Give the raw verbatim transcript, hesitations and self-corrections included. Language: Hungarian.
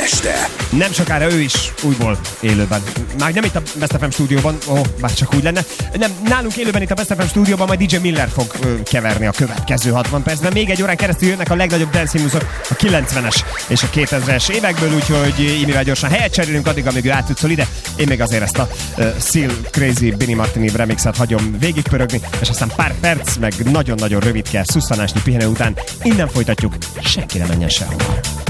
este. Nem sokára ő is újból élőben. Már nem itt a Best ef em stúdióban, ó, oh, bár csak úgy lenne. Nem, nálunk élőben itt a Best ef em stúdióban majd dé dzsé Miller fog ö, keverni a következő hatvan percben. Még egy órán keresztül jönnek a legnagyobb dance himnuszok a kilencvenes és a kétezres évekből, úgyhogy Imivel gyorsan helyet cserélünk addig, amíg ő átütszol ide. Én még azért ezt a uh, Seal Crazy Benny Martini remixet hagyom végigpörögni, és aztán pár perc, meg nagyon-nagyon rövidke szusszanásnyi pihenő után innen folytatjuk, senki ne menjen sehova.